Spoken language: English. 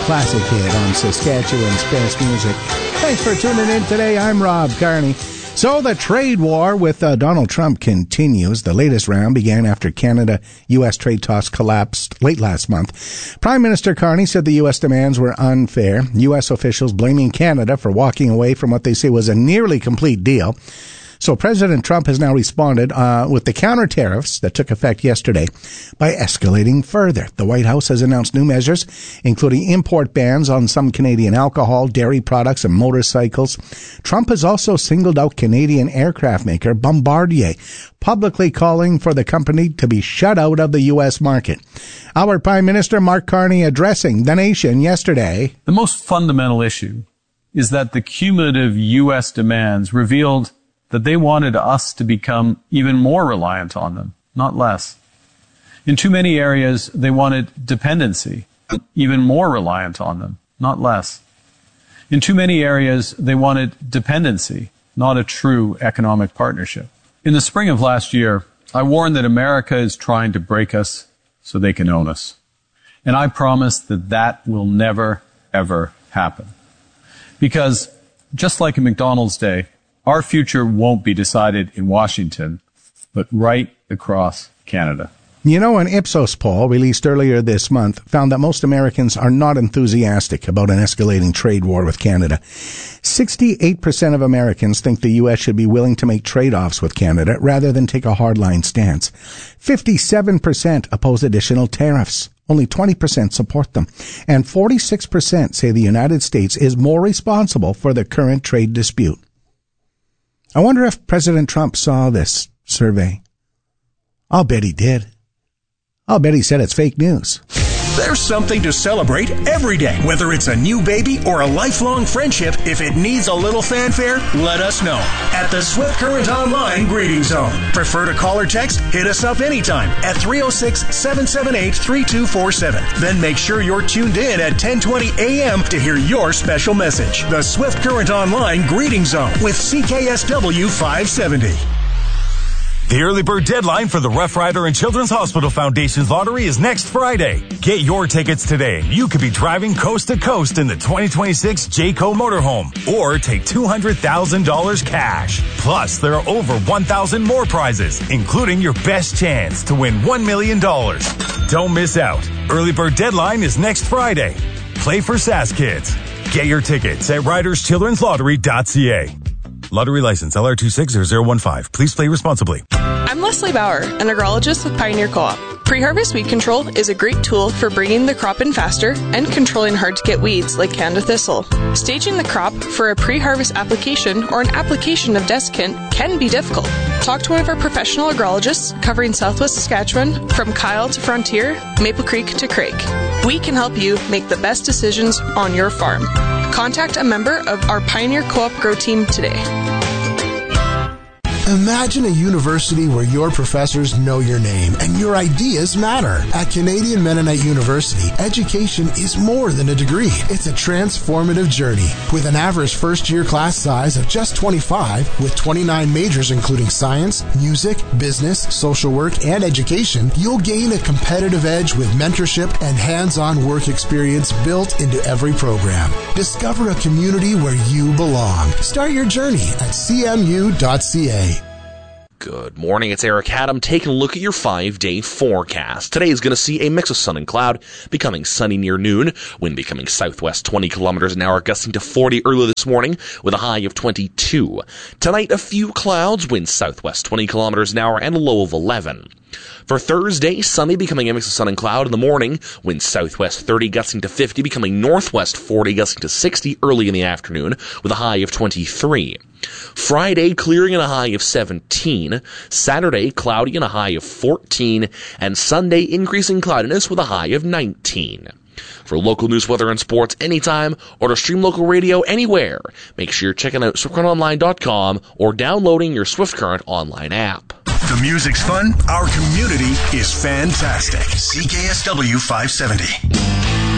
classic hit on Saskatchewan's best music. Thanks for tuning in today. I'm Rob Carney. So the trade war with Donald Trump continues. The latest round began after Canada-U.S. trade talks collapsed late last month. Prime Minister Carney said the U.S. demands were unfair. U.S. officials blaming Canada for walking away from what they say was a nearly complete deal. So President Trump has now responded with the counter tariffs that took effect yesterday by escalating further. The White House has announced new measures, including import bans on some Canadian alcohol, dairy products, and motorcycles. Trump has also singled out Canadian aircraft maker Bombardier, publicly calling for the company to be shut out of the U.S. market. Our Prime Minister, Mark Carney, addressing the nation yesterday. The most fundamental issue is that the cumulative U.S. demands revealed that they wanted us to become even more reliant on them, not less. In too many areas, they wanted dependency, even more reliant on them, not less. In too many areas, they wanted dependency, not a true economic partnership. In the spring of last year, I warned that America is trying to break us so they can own us. And I promise that that will never, ever happen. Because just like in McDonald's day, our future won't be decided in Washington, but right across Canada. You know, an Ipsos poll released earlier this month found that most Americans are not enthusiastic about an escalating trade war with Canada. 68% of Americans think the U.S. should be willing to make trade-offs with Canada rather than take a hardline stance. 57% oppose additional tariffs. Only 20% support them. And 46% say the United States is more responsible for the current trade dispute. I wonder if President Trump saw this survey. I'll bet he did. I'll bet he said it's fake news. There's something to celebrate every day. Whether it's a new baby or a lifelong friendship, if it needs a little fanfare, let us know. At the Swift Current Online Greeting Zone. Prefer to call or text? Hit us up anytime at 306-778-3247. Then make sure you're tuned in at 10:20 a.m. to hear your special message. The Swift Current Online Greeting Zone with CKSW 570. The early bird deadline for the Rough Rider and Children's Hospital Foundation's lottery is next Friday. Get your tickets today and you could be driving coast to coast in the 2026 Jayco motorhome or take $200,000 cash. Plus, there are over 1,000 more prizes, including your best chance to win $1 million. Don't miss out. Early bird deadline is next Friday. Play for SAS Kids. Get your tickets at riderschildrenslottery.ca. Lottery license LR260015. Please play responsibly. I'm Leslie Bauer, an agrologist with Pioneer Co-op. Pre-harvest weed control is a great tool for bringing the crop in faster and controlling hard-to-get weeds like Canada thistle. Staging the crop for a pre-harvest application or an application of desiccant can be difficult. Talk to one of our professional agrologists covering Southwest Saskatchewan from Kyle to Frontier, Maple Creek to Craig. We can help you make the best decisions on your farm. Contact a member of our Pioneer Co-op Grow Team today. Imagine a university where your professors know your name and your ideas matter. At Canadian Mennonite University, education is more than a degree. It's a transformative journey. With an average first-year class size of just 25, with 29 majors including science, music, business, social work, and education, you'll gain a competitive edge with mentorship and hands-on work experience built into every program. Discover a community where you belong. Start your journey at cmu.ca. Good morning, it's Eric Haddam taking a look at your 5-day forecast. Today is going to see a mix of sun and cloud, becoming sunny near noon, wind becoming southwest 20 kilometers an hour, gusting to 40 early this morning with a high of 22. Tonight, a few clouds, wind southwest 20 kilometers an hour and a low of 11. For Thursday, sunny, becoming a mix of sun and cloud in the morning, wind southwest 30, gusting to 50, becoming northwest 40, gusting to 60 early in the afternoon with a high of 23. Friday, clearing and a high of 17. Saturday, cloudy and a high of 14. And Sunday, increasing cloudiness with a high of 19. For local news, weather, and sports anytime, or to stream local radio anywhere, make sure you're checking out SwiftCurrentOnline.com or downloading your Swift Current online app. The music's fun. Our community is fantastic. CKSW 570.